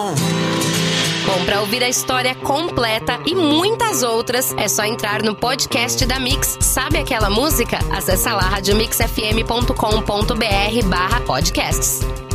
Bom, para ouvir a história completa e muitas outras, é só entrar no podcast da Mix. Sabe aquela música? Acessa lá radiomixfm.com.br/podcasts.